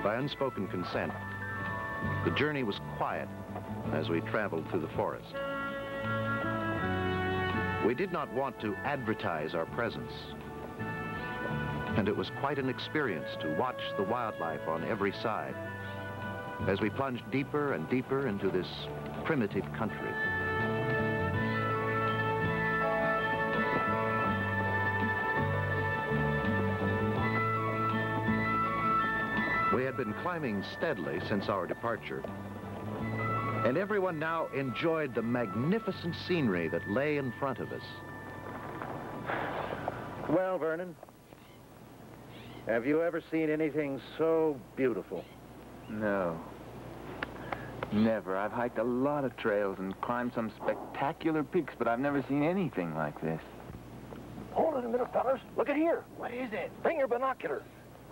By unspoken consent, the journey was quiet as we traveled through the forest. We did not want to advertise our presence, and it was quite an experience to watch the wildlife on every side as we plunged deeper and deeper into this primitive country. We had been climbing steadily since our departure, and everyone now enjoyed the magnificent scenery that lay in front of us. Well, Vernon, have you ever seen anything so beautiful? No. Never. I've hiked a lot of trails and climbed some spectacular peaks, but I've never seen anything like this. Hold it a minute, fellas. Look at here. What is it? Bring your binoculars.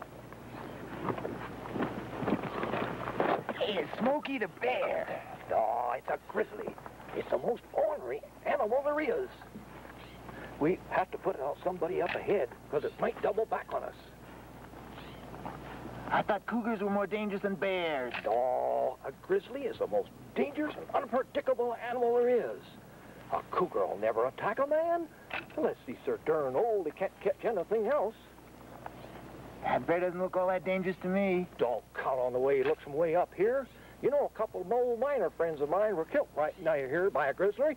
It's Smokey the Bear. Oh, it's a grizzly. It's the most ornery animal there is. We have to put out somebody up ahead because it might double back on us. I thought cougars were more dangerous than bears. Oh, a grizzly is the most dangerous and unpredictable animal there is. A cougar will never attack a man unless he's so darn old he can't catch anything else. That bear doesn't look all that dangerous to me. Don't count on the way he looks from way up here. You know, a couple of old miner friends of mine were killed right now here by a grizzly.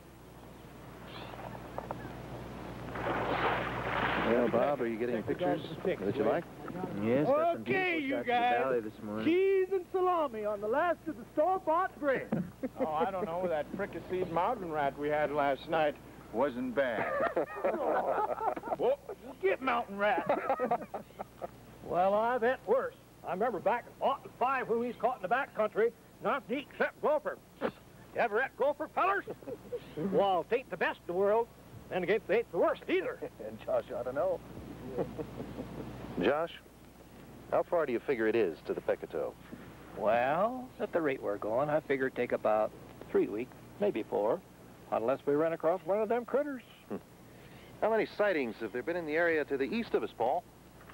Well, Bob, are you getting pictures that you like? Yes, got some Okay, beautiful you shots of the guys. valley this morning. Cheese and salami on the last of the store-bought bread. Oh, I don't know. That fricasseed mountain rat we had last night wasn't bad. Whoa, get mountain rat. Well, I've had worse. I remember back in '05 when we was caught in the back country, not to eat except gopher. You ever had gopher, fellers? Well, it ain't the best in the world, and again, it ain't the worst either. And Josh ought to know. Josh, how far do you figure it is to the Pecatow? Well, at the rate we're going, I figure it'd take about 3 weeks, maybe 4, unless we run across one of them critters. How many sightings have there been in the area to the east of us, Paul?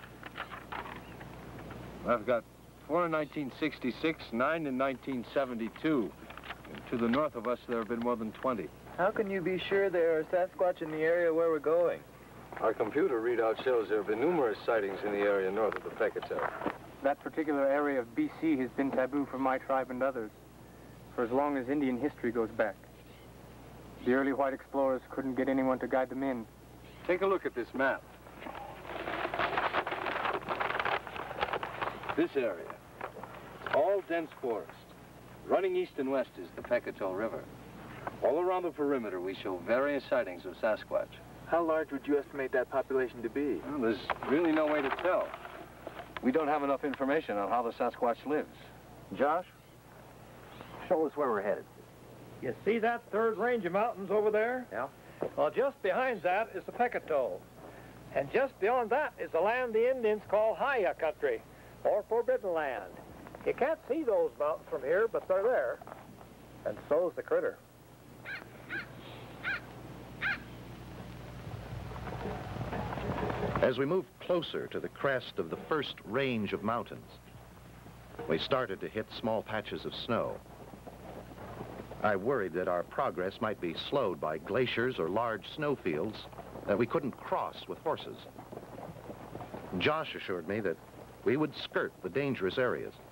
I've got 4 in 1966, 9 in 1972. To the north of us, there have been more than 20. How can you be sure there are Sasquatch in the area where we're going? Our computer readout shows there have been numerous sightings in the area north of the Pecatow. That particular area of BC has been taboo for my tribe and others for as long as Indian history goes back. The early white explorers couldn't get anyone to guide them in. Take a look at this map. This area, it's all dense forest. Running east and west is the Pecatow River. All around the perimeter, we show various sightings of Sasquatch. How large would you estimate that population to be? Well, there's really no way to tell. We don't have enough information on how the Sasquatch lives. Josh, show us where we're headed. You see that third range of mountains over there? Yeah. Well, just behind that is the Pecatow. And just beyond that is the land the Indians call Haya country, or Forbidden Land. You can't see those mountains from here, but they're there. And so's the critter. As we moved closer to the crest of the first range of mountains, we started to hit small patches of snow. I worried that our progress might be slowed by glaciers or large snowfields that we couldn't cross with horses. Josh assured me that we would skirt the dangerous areas.